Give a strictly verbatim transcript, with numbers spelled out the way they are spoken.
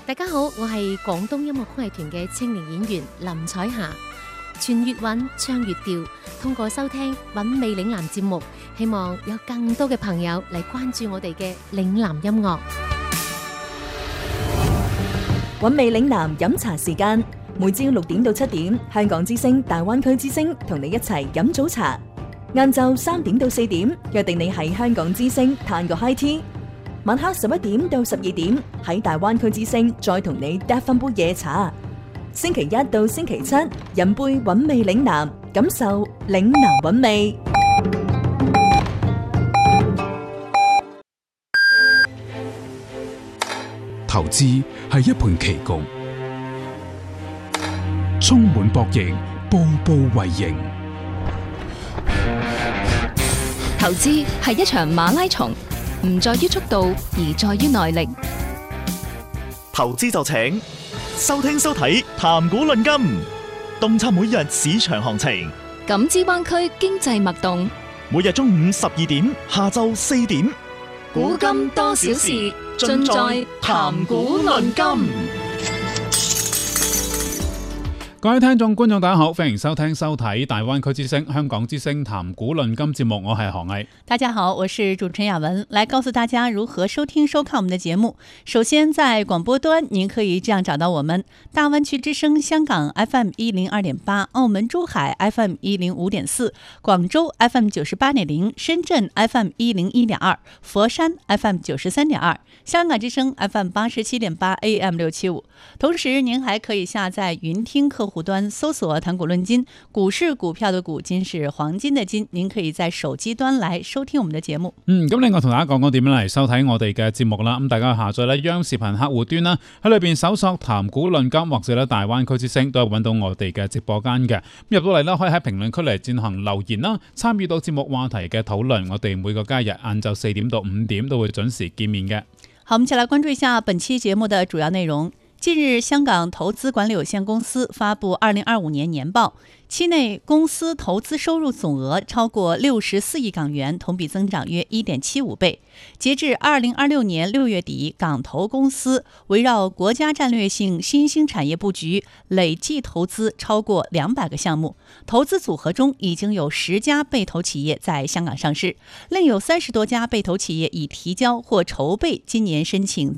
大家好，我係廣東音樂空藝團嘅青年演員林彩霞。傳粵韻，唱粵調，通過收聽韻味嶺南節目，希望有更多嘅朋友嚟關注我哋嘅嶺南音樂。 韻味嶺南飲茶時間，每朝六點到七點，香港之聲大灣區之聲同你一齊飲早茶。晏晝三點到四點，約定你喺香港之聲嘆個 high tea。晚黑十一點到十二點，喺大灣區之聲再同你嗒翻杯夜茶。星期一到星期七，飲杯韻味嶺南，感受嶺南韻味。 投資係一盤棋局，充滿博弈，步步為營。 投資係一場馬拉松，唔在於速度，而在於耐力。 投資就請收聽收睇談股論金，洞察每日市場行情， 感知灣區經濟脈動。 每日中午十二點，下晝四點， 古今多少事，盡在談股論金。 各位聽眾觀眾大家好，歡迎收聽收睇大灣區之聲香港之聲談股論金節目，我係何毅。 大家好，我是主持人雅文，來告訴大家如何收聽收看我們的節目。首先在廣播端您可以這樣找到我們：大灣區之聲香港 F M 一零二點八，澳門珠海 F M 一零五點四，廣州 F M 九十八點零，深圳 F M 一零一點二，佛山 F M 九十三點二，香港之聲 F M 八十七點八 A M 六七五。同時您還可以下載雲聽客戶端搜索談股論金，股市股票的股，金是黃金的金，您可以在手機端來收聽我們的節目。 嗯，咁另外同大家講講點樣嚟收睇我哋嘅節目啦。咁大家下載咧央視頻客戶端啦，喺裏邊搜索談股論金或者咧大灣區之聲，都係揾到我哋嘅直播間嘅。入到嚟啦，可以喺評論區嚟進行留言啦，參與到節目話題嘅討論。我哋每個假日晏晝四點到五點都會準時見面嘅。 好，我們一齊來關注一下本期節目的主要內容。近日，香港投資管理有限公司發布二零二五年年報，期內公司投資收入總額超過六十四億港元，同比增長約一點七五倍。截至二零二六年六月底，港投公司圍繞國家戰略性新興產業佈局，累計投資超過兩百個項目，投資組合中已經有十家被投企業在香港上市，另有三十多家被投企業已提交或籌備今年申請